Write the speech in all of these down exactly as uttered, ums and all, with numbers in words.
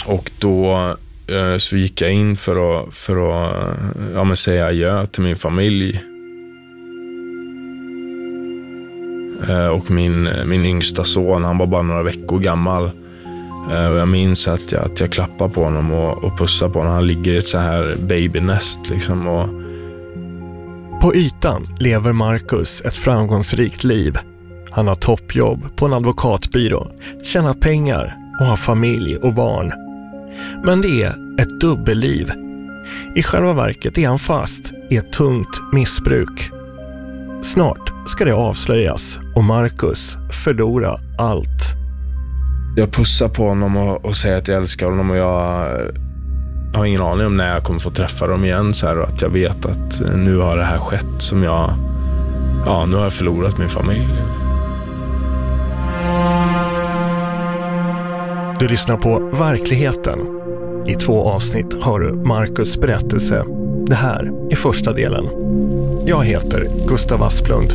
Och då eh, så gick jag in för att, för att ja, men säga adjö till min familj. Eh, och min, min yngsta son, han var bara några veckor gammal. Eh, och jag minns att jag, att jag klappar på honom och, och pussar på honom. Han ligger i ett så här babynest liksom. Och... På ytan lever Marcus ett framgångsrikt liv. Han har toppjobb på en advokatbyrå, tjänar pengar och har familj och barn. Men det är ett dubbelliv. I själva verket är han fast i ett tungt missbruk. Snart ska det avslöjas och Marcus förlora allt. Jag pussar på honom och, och säger att jag älskar honom, och jag har ingen aning om när jag kommer få träffa dem igen så här, och att jag vet att nu har det här skett som jag, ja, nu har jag förlorat min familj. Du lyssnar på Verkligheten. I två avsnitt har du Marcus berättelse. Det här är första delen. Jag heter Gustav Asplund.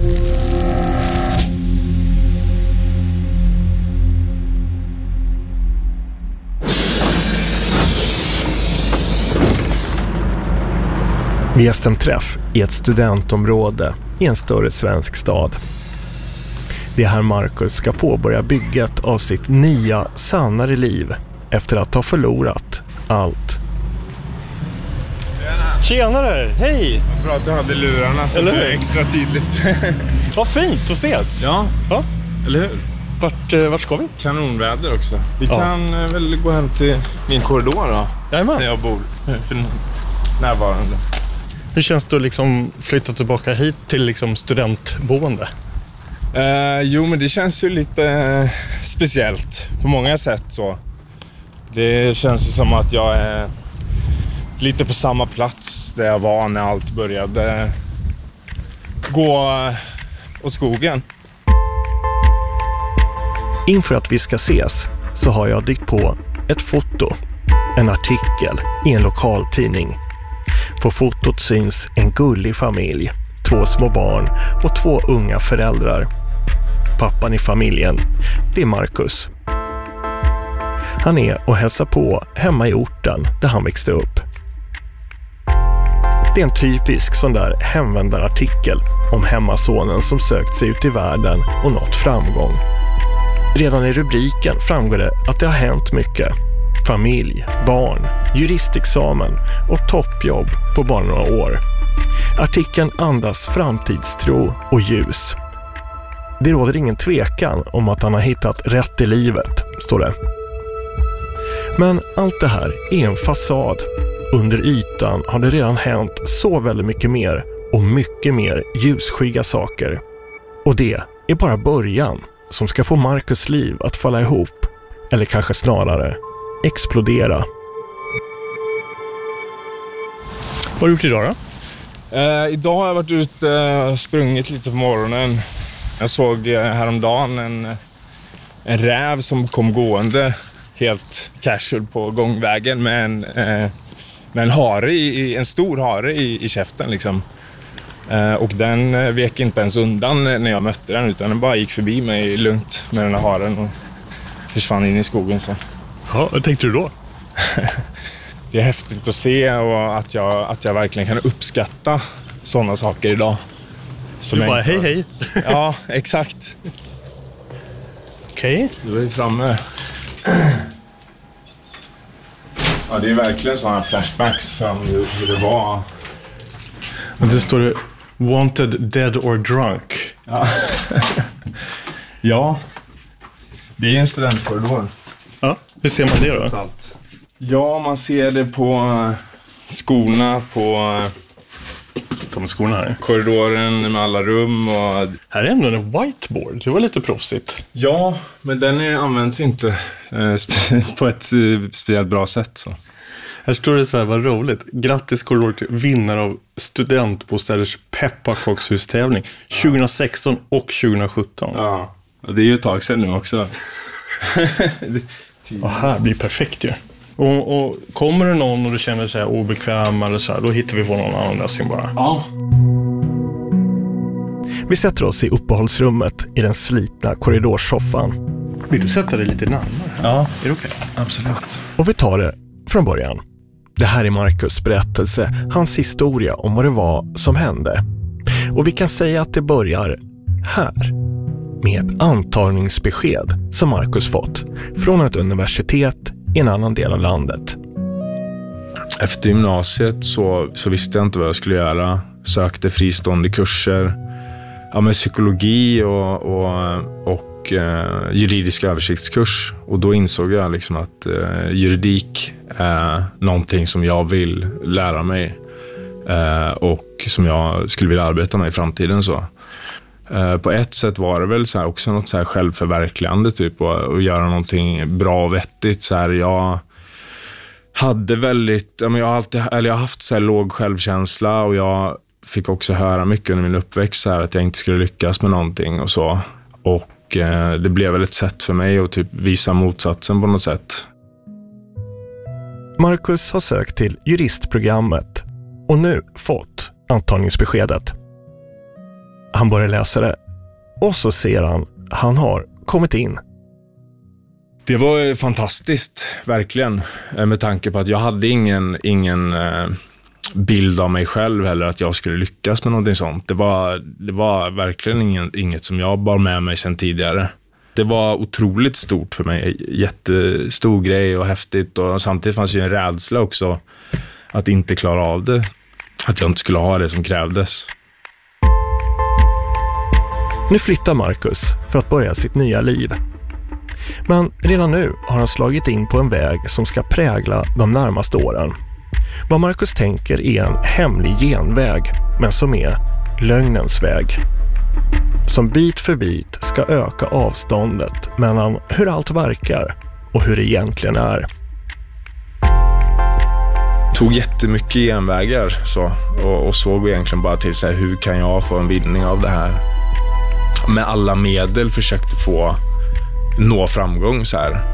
Vi gästar en träff i ett studentområde i en större svensk stad. Det är här Marcus ska påbörja bygget av sitt nya, sannare liv efter att ha förlorat allt. Tjena! Tjenare, hej! Vad bra att du hade lurarna så det är extra tydligt. Vad fint att ses! Ja, ja. Eller hur? Vart, vart ska vi? Kanonväder också. Vi ja. kan väl gå hem till min korridor då. Jajamän. Där jag bor för närvarande. Hur känns det att liksom flytta tillbaka hit till liksom studentboende? Uh, jo, men det känns ju lite uh, speciellt på många sätt så. Det känns ju som att jag är lite på samma plats där jag var när allt började gå uh, åt skogen. Inför att vi ska ses så har jag dykt på ett foto, en artikel i en lokaltidning. På fotot syns en gullig familj, två små barn och två unga föräldrar. Pappan i familjen, det är Marcus. Han är och hälsar på hemma i orten där han växte upp. Det är en typisk sån där hemvändarartikel om hemmasonen som sökt sig ut i världen och nått framgång. Redan i rubriken framgår det att det har hänt mycket. Familj, barn, juristexamen och toppjobb på bara några år. Artikeln andas framtidstro och ljus. Det råder ingen tvekan om att han har hittat rätt i livet, står det. Men allt det här är en fasad. Under ytan har det redan hänt så väldigt mycket mer och mycket mer ljusskygga saker. Och det är bara början som ska få Marcus liv att falla ihop, eller kanske snarare explodera. Vad har du gjort idag då? Uh, idag har jag varit ute och sprungit lite på morgonen. Jag såg uh, häromdagen en, en räv som kom gående helt casual på gångvägen med en, uh, med en hare i, en stor hare i, i käften liksom. Uh, och den uh, vek inte ens undan när jag mötte den, utan den bara gick förbi mig lugnt med den här haren och försvann in i skogen så. Ja, vad tänkte du då? Det är häftigt att se och att jag, att jag verkligen kan uppskatta sådana saker idag. Som du bara, hej hej. Ja, exakt. Okej. Okay. Du är ju framme. Ja, det är verkligen sådana flashbacks från hur, hur det var. Och det står det, wanted, dead or drunk. Ja. Ja. Det är en studentkorridor. Ja, hur ser man det då? Ja, man ser det på skorna, på de skorna här. Korridoren med alla rum. Och... Här är ändå en whiteboard, det var lite proffsigt. Ja, men den är, används inte eh, på ett eh, speciellt bra sätt. Så. Här står det så här, vad roligt. Grattis korridor till vinnare av studentbostaders pepparkakshus-tävling tjugohundrasexton och tjugohundrasjutton. Ja, och det är ju ett tag sedan nu också. Och här blir perfekt ju. Och, och kommer det någon och du känner sig obekväm eller så här, då hittar vi på någon annan lösning bara. Ja. Vi sätter oss i uppehållsrummet i den slitna korridorsoffan. Vill du sätta dig lite närmare? Ja. Är det okej? Absolut. Och vi tar det från början. Det här är Marcus berättelse, hans historia om vad det var som hände. Och vi kan säga att det börjar här. Med ett antagningsbesked som Marcus fått från ett universitet i en annan del av landet. Efter gymnasiet så, så visste jag inte vad jag skulle göra. Sökte fristående kurser. Ja, med psykologi och, och, och eh, juridisk översiktskurs. Och då insåg jag liksom att eh, juridik är någonting som jag vill lära mig. Eh, och som jag skulle vilja arbeta med i framtiden. Så. Eh, på ett sätt var det väl så här, också något så här självförverkligande typ. Och, och göra någonting bra och vettigt. Så här, jag hade väldigt, jag, har alltid, eller jag har haft så här låg självkänsla. Och jag fick också höra mycket under min uppväxt så här, att jag inte skulle lyckas med någonting och så. Och eh, det blev väl ett sätt för mig att typ visa motsatsen på något sätt. Marcus har sökt till juristprogrammet och nu fått antagningsbeskedet. Han börjar läsa det och så ser han han har kommit in. Det var fantastiskt, verkligen. Med tanke på att jag hade ingen, ingen eh, bild av mig själv heller att jag skulle lyckas med någonting sånt. Det var, det var verkligen ingen, inget som jag bar med mig sedan tidigare. Det var otroligt stort för mig. Jättestor grej och häftigt. Och samtidigt fanns ju en rädsla också att inte klara av det. Att jag inte skulle ha det som krävdes. Nu flyttar Marcus för att börja sitt nya liv. Men redan nu har han slagit in på en väg som ska prägla de närmaste åren. Vad Marcus tänker är en hemlig genväg, men som är lögnens väg. Som bit för bit ska öka avståndet mellan hur allt verkar och hur det egentligen är. Tog jättemycket genvägar så, och, och såg egentligen bara till så här, hur kan jag få en vinning av det här. Med alla medel försökte få nå framgång så här.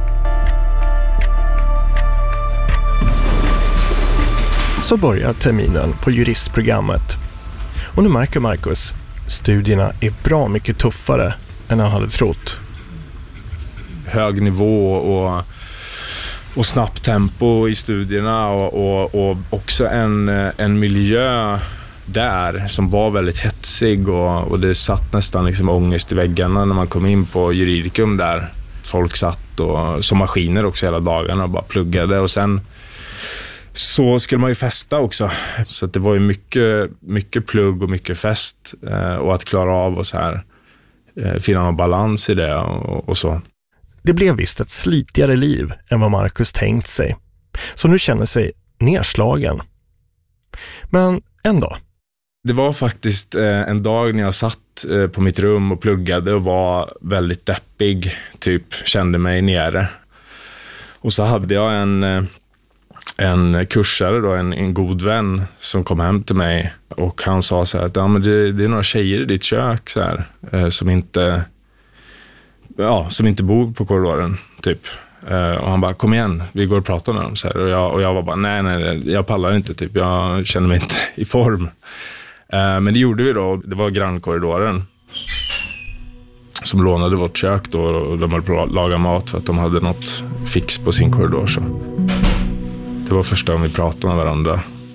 Så börjar terminen på juristprogrammet. Och nu märker Marcus, studierna är bra mycket tuffare än han hade trott. Hög nivå och, och snabbt tempo i studierna och, och, och också en, en miljö där som var väldigt hetsig och, och det satt nästan liksom ångest i väggarna när man kom in på juridikum där. Folk satt och, som maskiner också hela dagarna och bara pluggade och sen så skulle man ju festa också. Så att det var ju mycket, mycket plugg och mycket fest eh, och att klara av och så här eh, finna någon balans i det och, och så. Det blev visst ett slitigare liv än vad Marcus tänkt sig. Så nu känner sig nedslagen. Men ändå. Det var faktiskt eh, en dag när jag satt eh, på mitt rum och pluggade och var väldigt deppig, typ kände mig nere. Och så hade jag en, eh, en kursare, då, en, en god vän som kom hem till mig och han sa så här att ja, men det, det är några tjejer i ditt kök så här, eh, som inte ja, som inte bor på korridoren typ. Uh, och han bara, kom igen, vi går och pratar med dem så här. Och, jag, och jag var bara, nej, nej, jag pallar inte typ. Jag känner mig inte i form. Uh, men det gjorde vi då. Det var grannkorridoren som lånade vårt kök då. Och de höll på att laga mat för att de hade något fix på sin korridor. Så. Det var första gången vi pratade med varandra.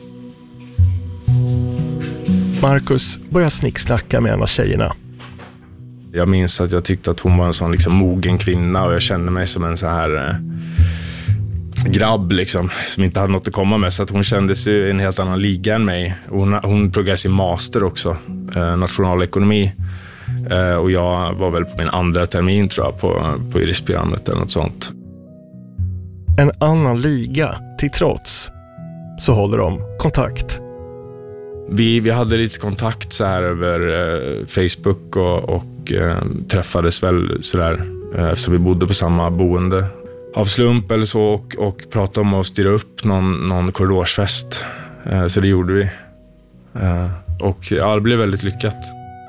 Marcus börjar snicksnacka med en av tjejerna. Jag minns att jag tyckte att hon var en sån liksom mogen kvinna och jag kände mig som en så här eh, grabb liksom, som inte hade något att komma med. Så att hon kändes ju i en helt annan liga än mig. Hon, hon pluggade sin master också, eh, nationalekonomi. Eh, och jag var väl på min andra termin tror jag på, på juristprogrammet eller något sånt. En annan liga till trots så håller de kontakt. Vi, vi hade lite kontakt så här över eh, Facebook och, och eh, träffades väl sådär eh, eftersom vi bodde på samma boende av slump eller så och, och pratade om att styra upp någon, någon korridorsfest. Eh, så det gjorde vi. Eh, och ja, det blev väldigt lyckat.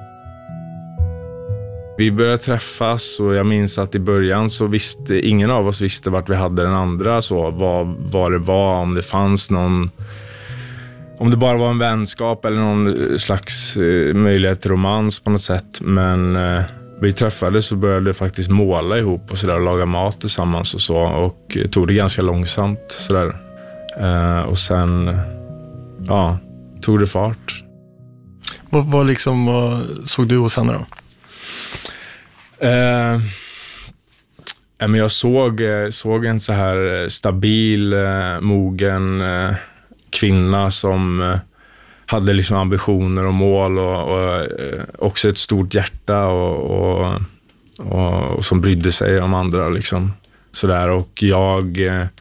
Vi började träffas och jag minns att i början så visste ingen av oss visste vart vi hade den andra så vad, vad det var, om det fanns någon. Om det bara var en vänskap eller någon slags eh, möjlighet till romans på något sätt. Men eh, vi träffades så började vi faktiskt måla ihop och, så där, och laga mat tillsammans och så. Och tog det ganska långsamt. Så där. Eh, och sen ja, tog det fart. Vad, vad, liksom, vad såg du hos henne då? Eh, men jag såg, såg en så här stabil, mogen kvinna som hade liksom ambitioner och mål och, och också ett stort hjärta och, och, och, och som brydde sig om andra liksom. Sådär. Och jag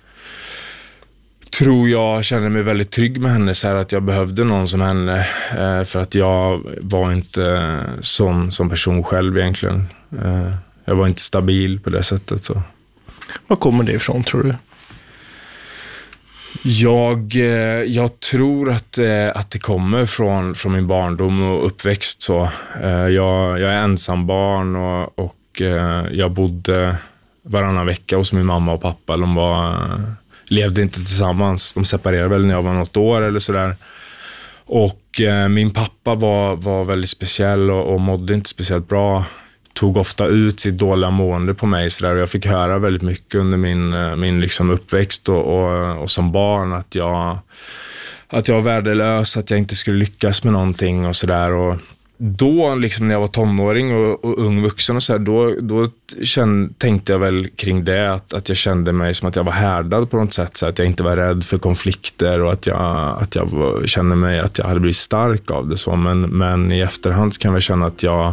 tror jag kände mig väldigt trygg med henne, så här att jag behövde någon som henne, eh, för att jag var inte som, som person själv egentligen. Eh, jag var inte stabil på det sättet. Så. Var kommer det ifrån, tror du? Jag, eh, jag tror att, eh, att det kommer från, från min barndom och uppväxt. Så. Eh, jag, jag är ensam barn och, och eh, jag bodde varannan vecka hos min mamma och pappa. De var... levde inte tillsammans. De separerade väl när jag var något år eller sådär. Och eh, min pappa var, var väldigt speciell och, och mådde inte speciellt bra. Tog ofta ut sitt dåliga mående på mig. Så där. Och jag fick höra väldigt mycket under min, min liksom uppväxt och, och, och som barn att jag, att jag var värdelös, att jag inte skulle lyckas med någonting och sådär. Och då, liksom när jag var tonåring och, och ung vuxen och så här, då, då kände, tänkte jag väl kring det att, att jag kände mig som att jag var härdad på något sätt, så att jag inte var rädd för konflikter och att jag, att jag var, kände mig att jag hade blivit stark av det så, men, men i efterhand kan jag känna att jag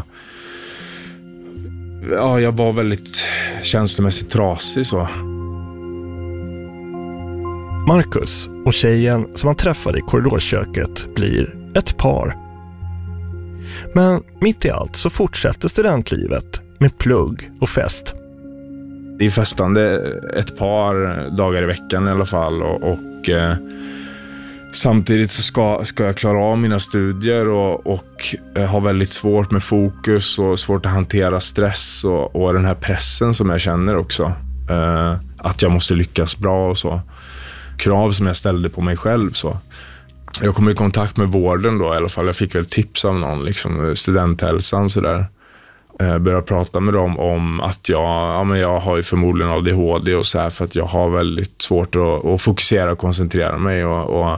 ja, jag var väldigt känslomässigt trasig så. Marcus och tjejen som han träffade i korridorköket blir ett par. Men mitt i allt så fortsätter studentlivet med plugg och fest. Det är festande ett par dagar i veckan i alla fall och, och eh, samtidigt så ska, ska jag klara av mina studier och, och eh, ha väldigt svårt med fokus och svårt att hantera stress och, och den här pressen som jag känner också. Eh, att jag måste lyckas bra och så. Krav som jag ställde på mig själv så. Jag kom i kontakt med vården då i alla fall. Jag fick väl tips av någon, liksom studenthälsan sådär. Eh, började prata med dem om att jag, ja, men jag har ju förmodligen A D H D och så här, för att jag har väldigt svårt att, att fokusera och koncentrera mig. Och, och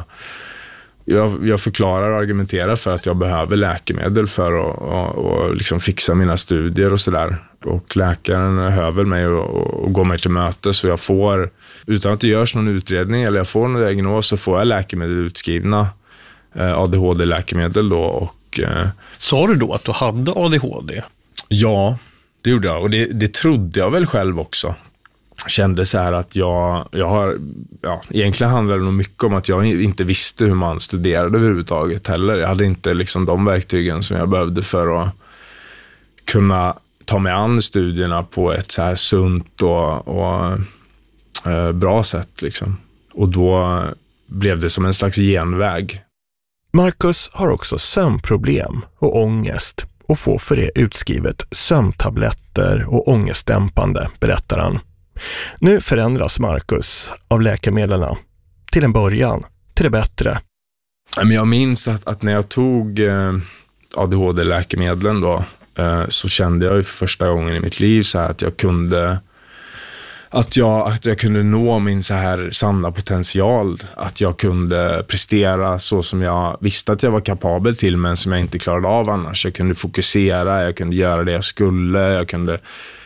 jag, jag förklarar och argumenterar för att jag behöver läkemedel för att och, och liksom fixa mina studier och sådär. Och läkaren hör väl mig och, och går mig till möte, så jag får, utan att det görs någon utredning eller jag får någon diagnos, så får jag läkemedel utskrivna, eh, A D H D-läkemedel då. Och, eh, sa du då att du hade A D H D? Ja, det gjorde jag och det, det trodde jag väl själv också. Kände så här att jag, jag har, ja, egentligen handlar det nog mycket om att jag inte visste hur man studerade överhuvudtaget heller. Jag hade inte liksom de verktygen som jag behövde för att kunna ta mig an studierna på ett så här sunt och, och eh, bra sätt liksom. Och då blev det som en slags genväg. Marcus har också sömnproblem och ångest och får för det utskrivet sömntabletter och ångestdämpande, berättar han. Nu förändras Marcus av läkemedlen till en början, till det bättre. Jag minns att, att när jag tog eh, A D H D-läkemedlen då, eh, så kände jag ju för första gången i mitt liv så här att jag kunde att jag, att jag kunde nå min så här sanna potential, att jag kunde prestera så som jag visste att jag var kapabel till, men som jag inte klarade av annars. Jag kunde fokusera, jag kunde göra det jag skulle, jag kunde